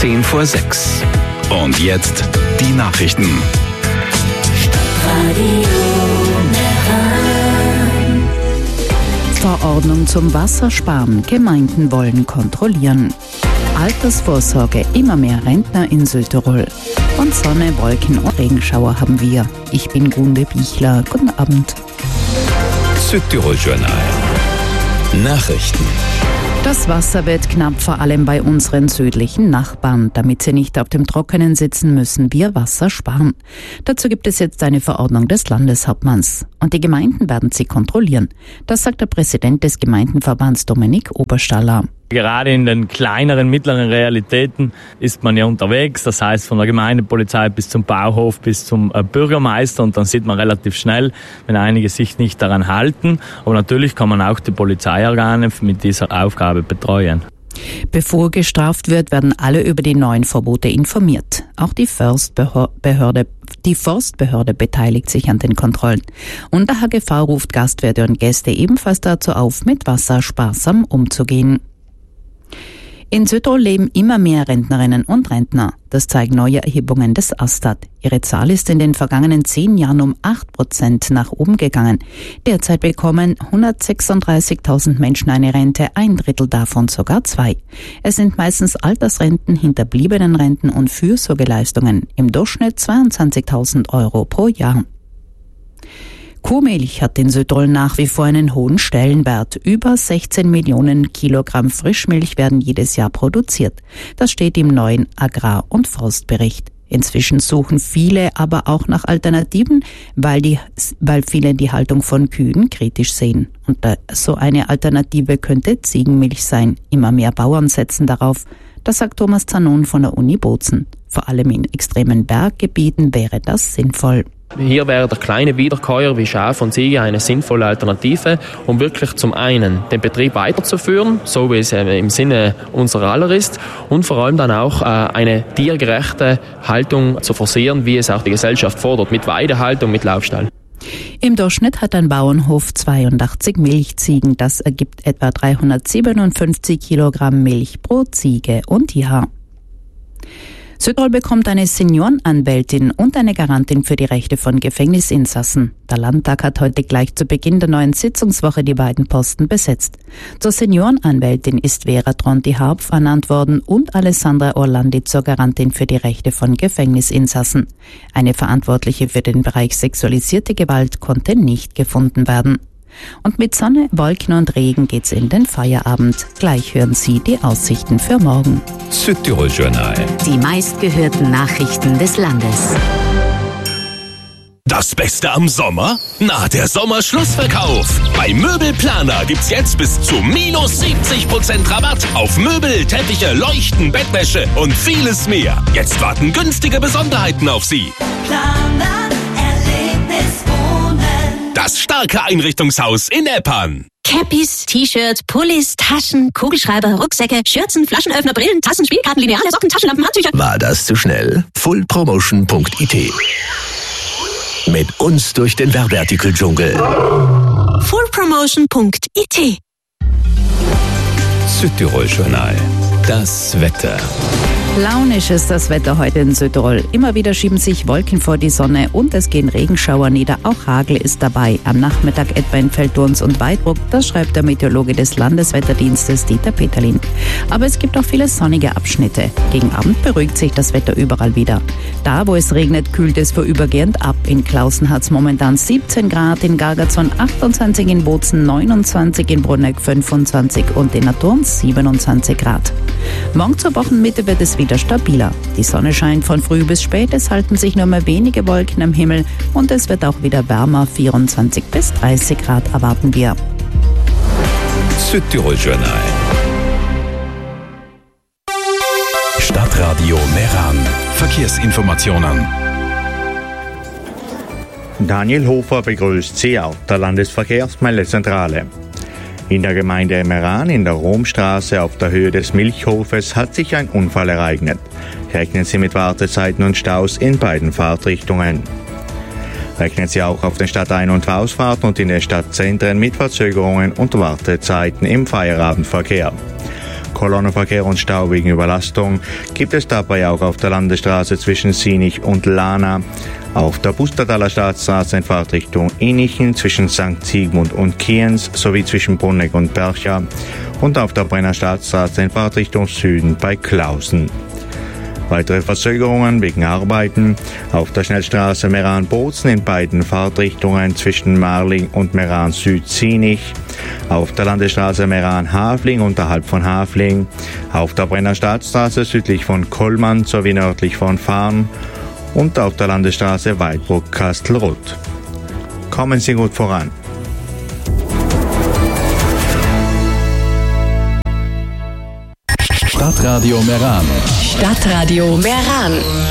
6:10. Und jetzt die Nachrichten. Verordnung zum Wassersparen. Gemeinden wollen kontrollieren. Altersvorsorge, immer mehr Rentner in Südtirol. Und Sonne, Wolken und Regenschauer haben wir. Ich bin Gunde Bichler. Guten Abend. Südtirol Journal. Nachrichten. Das Wasser wird knapp, vor allem bei unseren südlichen Nachbarn. Damit sie nicht auf dem Trockenen sitzen, müssen wir Wasser sparen. Dazu gibt es jetzt eine Verordnung des Landeshauptmanns. Und die Gemeinden werden sie kontrollieren. Das sagt der Präsident des Gemeindenverbands Dominik Oberstaller. Gerade in den kleineren, mittleren Realitäten ist man ja unterwegs. Das heißt von der Gemeindepolizei bis zum Bauhof, bis zum Bürgermeister. Und dann sieht man relativ schnell, wenn einige sich nicht daran halten. Aber natürlich kann man auch die Polizeiorgane mit dieser Aufgabe betreuen. Bevor gestraft wird, werden alle über die neuen Verbote informiert. Auch die Forstbehörde beteiligt sich an den Kontrollen. Und der HGV ruft Gastwirte und Gäste ebenfalls dazu auf, mit Wasser sparsam umzugehen. In Südtirol leben immer mehr Rentnerinnen und Rentner. Das zeigen neue Erhebungen des Astat. Ihre Zahl ist in den vergangenen 10 Jahren um 8% nach oben gegangen. Derzeit bekommen 136.000 Menschen eine Rente, 1/3 davon sogar 2. Es sind meistens Altersrenten, Hinterbliebenenrenten und Fürsorgeleistungen. Im Durchschnitt 22.000 Euro pro Jahr. Kuhmilch hat in Südtirol nach wie vor einen hohen Stellenwert. Über 16 Millionen Kilogramm Frischmilch werden jedes Jahr produziert. Das steht im neuen Agrar- und Forstbericht. Inzwischen suchen viele aber auch nach Alternativen, weil viele die Haltung von Kühen kritisch sehen. Und so eine Alternative könnte Ziegenmilch sein. Immer mehr Bauern setzen darauf. Das sagt Thomas Zanon von der Uni Bozen. Vor allem in extremen Berggebieten wäre das sinnvoll. Hier wäre der kleine Wiederkäuer wie Schaf und Ziege eine sinnvolle Alternative, um wirklich zum einen den Betrieb weiterzuführen, so wie es im Sinne unserer aller ist, und vor allem dann auch eine tiergerechte Haltung zu forcieren, wie es auch die Gesellschaft fordert, mit Weidehaltung, mit Laufstall. Im Durchschnitt hat ein Bauernhof 82 Milchziegen. Das ergibt etwa 357 Kilogramm Milch pro Ziege und Jahr. Südtirol bekommt eine Seniorenanwältin und eine Garantin für die Rechte von Gefängnisinsassen. Der Landtag hat heute gleich zu Beginn der neuen Sitzungswoche die beiden Posten besetzt. Zur Seniorenanwältin ist Vera Tronti-Harpf ernannt worden und Alessandra Orlandi zur Garantin für die Rechte von Gefängnisinsassen. Eine Verantwortliche für den Bereich sexualisierte Gewalt konnte nicht gefunden werden. Und mit Sonne, Wolken und Regen geht's in den Feierabend. Gleich hören Sie die Aussichten für morgen. Südtirol Journal. Die meistgehörten Nachrichten des Landes. Das Beste am Sommer? Na, der Sommerschlussverkauf. Bei Möbelplaner gibt's jetzt bis zu -70% Rabatt auf Möbel, Teppiche, Leuchten, Bettwäsche und vieles mehr. Jetzt warten günstige Besonderheiten auf Sie. Planer Erlebniswohnen. Das starke Einrichtungshaus in Eppan. Cappies, T-Shirts, Pullis, Taschen, Kugelschreiber, Rucksäcke, Schürzen, Flaschenöffner, Brillen, Tassen, Spielkarten, Lineale, Socken, Taschenlampen, Handtücher. War das zu schnell? Fullpromotion.it. Mit uns durch den Werbeartikel-Dschungel. Fullpromotion.it. Südtirol Journal. Das Wetter. Launisch ist das Wetter heute in Südtirol. Immer wieder schieben sich Wolken vor die Sonne und es gehen Regenschauer nieder. Auch Hagel ist dabei. Am Nachmittag etwa in Velturns und Weidbruck. Das schreibt der Meteorologe des Landeswetterdienstes Dieter Peterlin. Aber es gibt auch viele sonnige Abschnitte. Gegen Abend beruhigt sich das Wetter überall wieder. Da, wo es regnet, kühlt es vorübergehend ab. In Klausen hat es momentan 17 Grad, in Gargazon 28, in Bozen 29, in Bruneck 25 und in Naturns 27 Grad. Morgen zur Wochenmitte wird es wieder stabiler. Die Sonne scheint von früh bis spät, es halten sich nur mehr wenige Wolken am Himmel und es wird auch wieder wärmer, 24 bis 30 Grad erwarten wir. Südtirol Journal. Stadtradio Meran. Verkehrsinformationen. Daniel Hofer begrüßt Sie auf der Landesverkehrsmeldezentrale. In der Gemeinde Meran in der Romstraße auf der Höhe des Milchhofes hat sich ein Unfall ereignet. Rechnen Sie mit Wartezeiten und Staus in beiden Fahrtrichtungen. Rechnen Sie auch auf den Stadtein- und Ausfahrten und in den Stadtzentren mit Verzögerungen und Wartezeiten im Feierabendverkehr. Kolonnenverkehr und Stau wegen Überlastung gibt es dabei auch auf der Landesstraße zwischen Sinich und Lana, auf der Pustertaler Staatsstraße in Fahrtrichtung Inichen zwischen St. Sigmund und Kienz sowie zwischen Brunegg und Bercha und auf der Brenner Staatsstraße in Fahrtrichtung Süden bei Klausen. Weitere Verzögerungen wegen Arbeiten auf der Schnellstraße Meran-Bozen in beiden Fahrtrichtungen zwischen Marling und Meran-Süd-Sinich, auf der Landesstraße Meran-Havling unterhalb von Havling, auf der Brenner Staatsstraße südlich von Kollmann sowie nördlich von Farn und auf der Landesstraße Weidbruck-Kastelruth. Kommen Sie gut voran. Stadtradio Meran. Stadtradio Meran.